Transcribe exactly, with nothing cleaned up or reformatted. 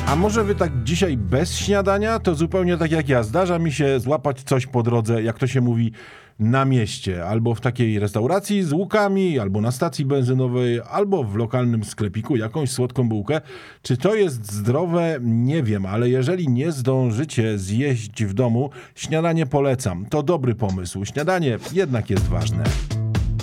A może wy tak dzisiaj bez śniadania? To zupełnie tak jak ja. Zdarza mi się złapać coś po drodze, jak to się mówi, na mieście. Albo w takiej restauracji z łukami, albo na stacji benzynowej, albo w lokalnym sklepiku jakąś słodką bułkę. Czy to jest zdrowe? Nie wiem, ale jeżeli nie zdążycie zjeść w domu, śniadanie polecam. To dobry pomysł. Śniadanie jednak jest ważne.